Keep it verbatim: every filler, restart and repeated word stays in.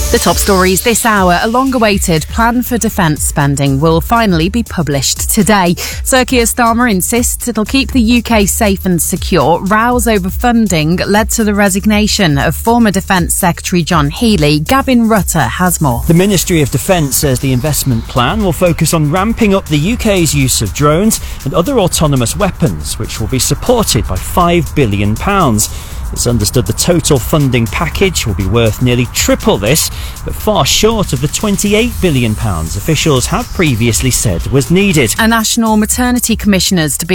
The top stories this hour. A long-awaited plan for defence spending will finally be published today. Sir Keir Starmer insists it'll keep the U K safe and secure. Rows over funding led to the resignation of former Defence Secretary John Healey. Gavin Rutter has more. The Ministry of Defence says the investment plan will focus on ramping up the U K's use of drones and other autonomous weapons, which will be supported by five billion pounds. It's understood the total funding package will be worth nearly triple this, but far short of the twenty-eight billion pounds officials have previously said was needed. A National Maternity Commissioner's to be